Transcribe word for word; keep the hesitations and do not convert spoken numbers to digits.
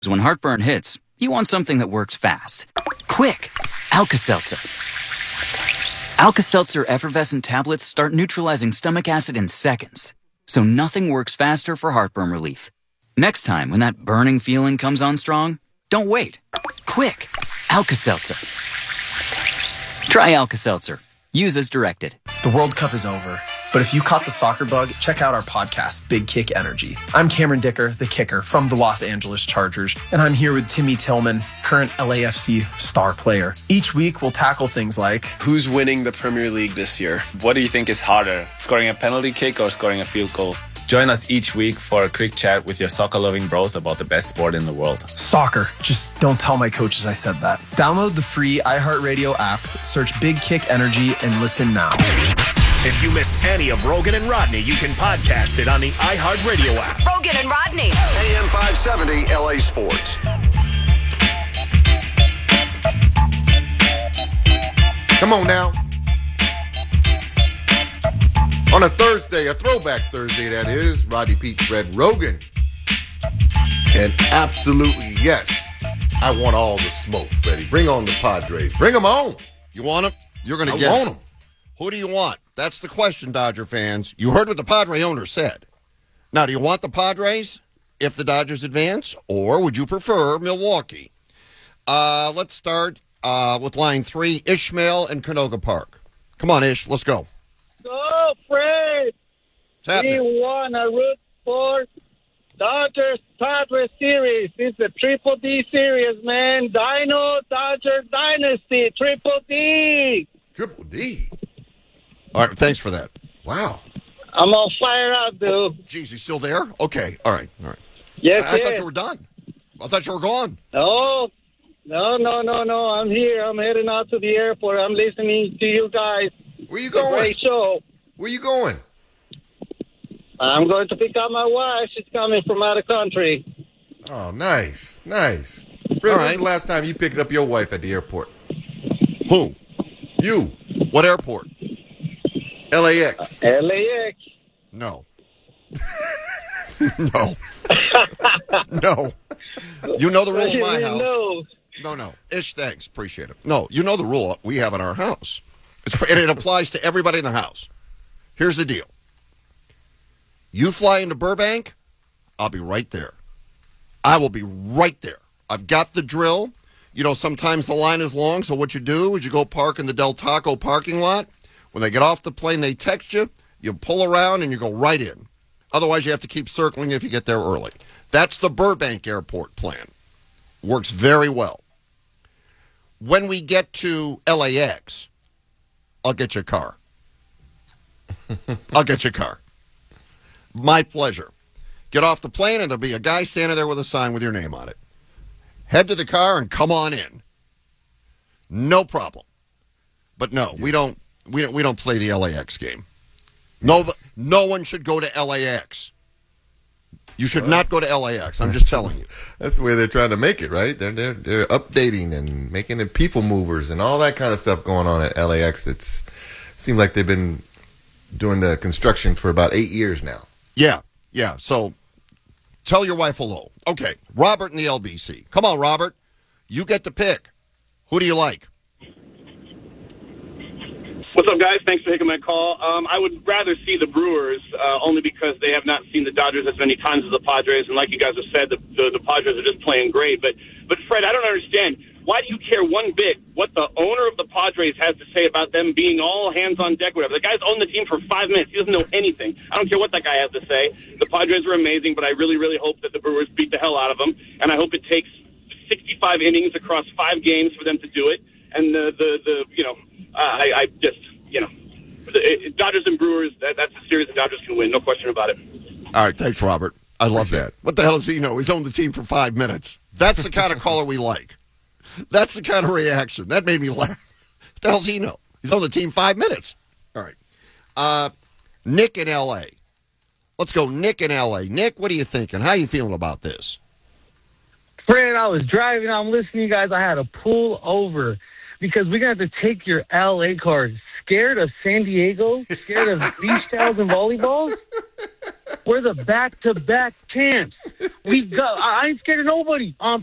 When heartburn hits, you want something that works fast. Quick! Alka-Seltzer. Alka-Seltzer effervescent tablets start neutralizing stomach acid in seconds, so nothing works faster for heartburn relief. Next time when that burning feeling comes on strong, don't wait. Quick! Alka-Seltzer. Try Alka-Seltzer. Use as directed. The World Cup is over, but if you caught the soccer bug, check out our podcast, Big Kick Energy. I'm Cameron Dicker, the kicker from the Los Angeles Chargers, and I'm here with Timmy Tillman, current L A F C star player. Each week, we'll tackle things like, who's winning the Premier League this year? What do you think is harder, scoring a penalty kick or scoring a field goal? Join us each week for a quick chat with your soccer-loving bros about the best sport in the world. Soccer. Just don't tell my coaches I said that. Download the free iHeartRadio app, search Big Kick Energy, and listen now. If you missed any of Rogan and Rodney, you can podcast it on the iHeartRadio app. Rogan and Rodney. A M five seventy L A Sports. Come on now. On a Thursday, a throwback Thursday that is, Rodney Pete, Fred Rogan. And absolutely, yes, I want all the smoke, Freddie. Bring on the Padres. Bring them on. You want them? You're going to I get want them. them. Who do you want? That's the question, Dodger fans. You heard what the Padre owner said. Now, do you want the Padres if the Dodgers advance, or would you prefer Milwaukee? Uh, let's start uh, with line three, Ishmael and Canoga Park. Come on, Ish, let's go. Go, Fred! We won a root for Dodgers Padres series. It's a triple D series, man. Dino Dodger Dynasty, triple D. Triple D? All right, thanks for that. Wow. I'm on fire out, dude. Oh, geez, he's still there? Okay, all right, all right. Yes, I, I yes. thought you were done. I thought you were gone. No, no, no, no, no. I'm here. I'm heading out to the airport. I'm listening to you guys. Where you going? Great show. Where you going? I'm going to pick up my wife. She's coming from out of country. Oh, nice, nice. Fred, when's the last time you picked up your wife at the airport? Who? You. What airport? L A X. Uh, L A X. No. no. no. You know the rule in my house. No. no, no. Ish, thanks. Appreciate it. No, you know the rule we have in our house. It's, and it applies to everybody in the house. Here's the deal. You fly into Burbank, I'll be right there. I will be right there. I've got the drill. You know, sometimes the line is long, so what you do is you go park in the Del Taco parking lot. When they get off the plane, they text you. You pull around and you go right in. Otherwise, you have to keep circling if you get there early. That's the Burbank Airport plan. Works very well. When we get to L A X, I'll get you a car. I'll get you a car. My pleasure. Get off the plane and there'll be a guy standing there with a sign with your name on it. Head to the car and come on in. No problem. But no, we don't we don't we don't play the L A X game. No no one should go to L A X. You should not go to L A X. I'm just telling you. That's the way they're trying to make it, right? They're they're they're updating and making it people movers and all that kind of stuff going on at L A X. It's seems like they've been doing the construction for about eight years now. Yeah, yeah. So tell your wife hello. Okay, Robert in the L B C. Come on, Robert. You get to pick. Who do you like? What's up, guys? Thanks for taking my call. Um, I would rather see the Brewers uh, only because they have not seen the Dodgers as many times as the Padres, and like you guys have said, the, the, the Padres are just playing great. But, but Fred, I don't understand. Why do you care one bit what the owner of the Padres has to say about them being all hands on deck, whatever? The guy's owned the team for five minutes. He doesn't know anything. I don't care what that guy has to say. The Padres are amazing, but I really, really hope that the Brewers beat the hell out of them, and I hope it takes sixty-five innings across five games for them to do it. And the, the, the you know, uh, I, I just, you know, the, it, Dodgers and Brewers, that, that's a series the Dodgers can win, no question about it. All right, thanks, Robert. I love that. What the hell does he know? He's owned the team for five minutes. That's the kind of caller we like. That's the kind of reaction. That made me laugh. What the hell does he know? He's on the team five minutes. All right. Uh, Nick in L A. Let's go Nick in L A. Nick, what are you thinking? How are you feeling about this? Fred, I was driving. I'm listening to you guys. I had to pull over because we're going to have to take your L A card. Scared of San Diego? Scared of beach towels and volleyballs? We're the back-to-back champs. We go. I ain't scared of nobody. I'm